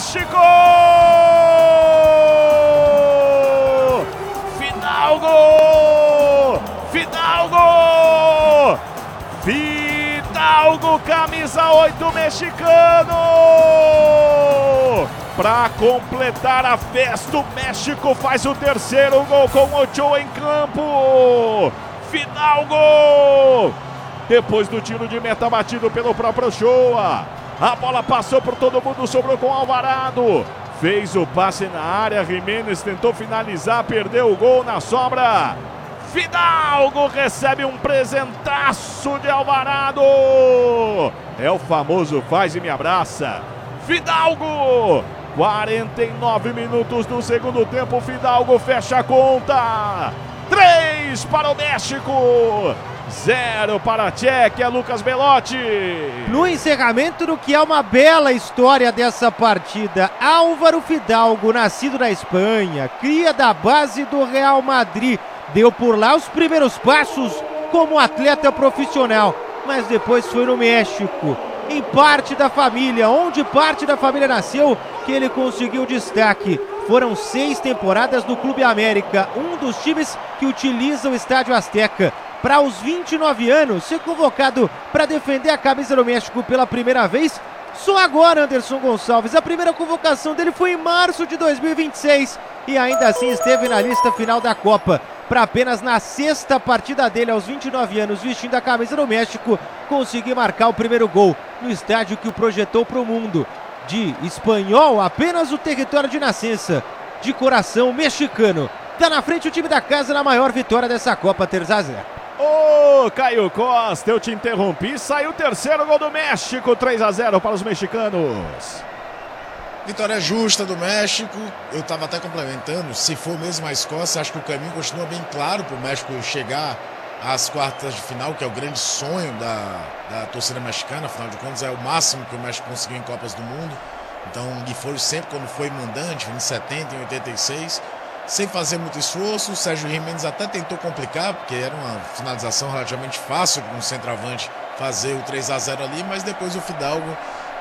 México! Fidalgo! Fidalgo! Fidalgo, camisa 8 mexicano! Para completar a festa, o México faz o terceiro gol com Ochoa em campo. Fidalgo! Depois do tiro de meta batido pelo próprio Ochoa, a bola passou por todo mundo, sobrou com Alvarado. Fez o passe na área, Jiménez tentou finalizar, perdeu o gol na sobra. Fidalgo recebe um presentaço de Alvarado. É o famoso faz e me abraça. Fidalgo! 49 minutos do segundo tempo, Fidalgo fecha a conta. 3 para o México, 0 para a Tchequia, Lucas Belotti. No encerramento do que é uma bela história dessa partida, Álvaro Fidalgo, nascido na Espanha, cria da base do Real Madrid, deu por lá os primeiros passos como atleta profissional, mas depois foi no México, em parte da família, onde parte da família nasceu, que ele conseguiu destaque. Foram 6 temporadas no Clube América, um dos times que utiliza o Estádio Azteca. Para os 29 anos, ser convocado para defender a camisa do México pela primeira vez, só agora, Anderson Gonçalves. A primeira convocação dele foi em março de 2026 e ainda assim esteve na lista final da Copa. Para apenas na 6ª partida dele, aos 29 anos, vestindo a camisa do México, conseguir marcar o primeiro gol no estádio que o projetou para o mundo. De espanhol, apenas o território de nascença, de coração mexicano. Tá na frente o time da casa na maior vitória dessa Copa, 3-0. Ô, Caio Costa, eu te interrompi, saiu o terceiro gol do México, 3-0 para os mexicanos. Vitória justa do México, eu estava até complementando, se for mesmo a Escócia, acho que o caminho continua bem claro para o México chegar às quartas de final, que é o grande sonho da torcida mexicana, afinal de contas é o máximo que o México conseguiu em Copas do Mundo. Então, e foi sempre quando foi mandante, em 70, em 86, sem fazer muito esforço. O Sérgio Jiménez até tentou complicar, porque era uma finalização relativamente fácil para um centroavante fazer o 3-0 ali, mas depois o Fidalgo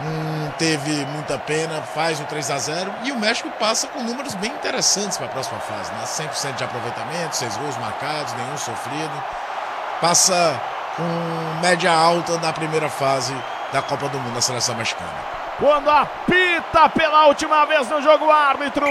teve muita pena, faz o 3-0 e o México passa com números bem interessantes para a próxima fase, né? 100% de aproveitamento, 6 gols marcados, nenhum sofrido. Passa com média alta na primeira fase da Copa do Mundo da seleção mexicana. Quando apita pela última vez no jogo, árbitro!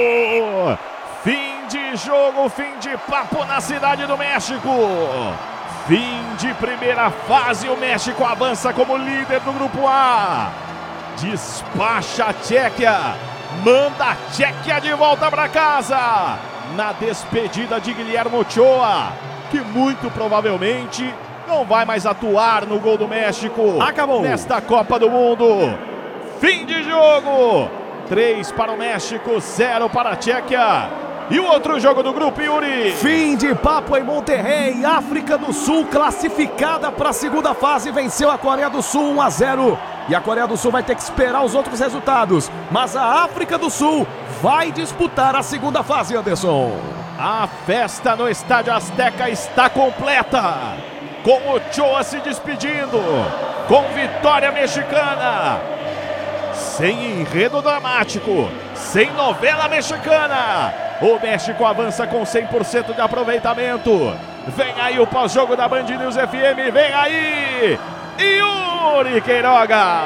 Fim de jogo, fim de papo na cidade do México. Fim de primeira fase, o México avança como líder do Grupo A. Despacha a Tchequia, manda a Tchequia de volta para casa. Na despedida de Guilherme Ochoa, que muito provavelmente não vai mais atuar no gol do México. Acabou nesta Copa do Mundo. Fim de jogo, 3 para o México, 0 para a Tchequia. E o outro jogo do grupo, Yuri? Fim de papo em Monterrey. África do Sul classificada para a segunda fase, venceu a Coreia do Sul 1-0. E a Coreia do Sul vai ter que esperar os outros resultados. Mas a África do Sul vai disputar a segunda fase, Anderson. A festa no Estádio Azteca está completa. Com Ochoa se despedindo. Com vitória mexicana. Sem enredo dramático. Sem novela mexicana. O México avança com 100% de aproveitamento. Vem aí o pós-jogo da Band News FM. Vem aí, Yuri Queiroga.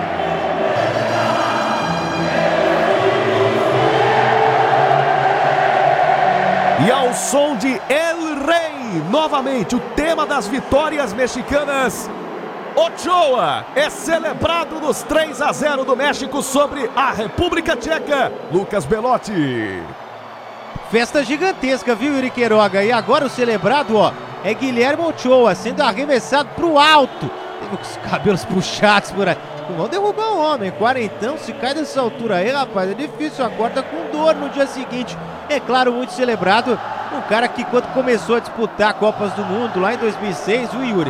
E ao som de El Rey, novamente o tema das vitórias mexicanas, Ochoa é celebrado nos 3-0 do México sobre a República Tcheca. Lucas Belotti. Festa gigantesca, viu, Yuri Queiroga? E agora o celebrado, ó, é Guilherme Ochoa sendo arremessado pro alto. Teve os cabelos puxados por aí. Vão derrubar o homem, quarentão, se cai dessa altura aí, rapaz, é difícil, acorda com dor no dia seguinte. É claro, muito celebrado, um cara que quando começou a disputar Copas do Mundo lá em 2006, o Yuri,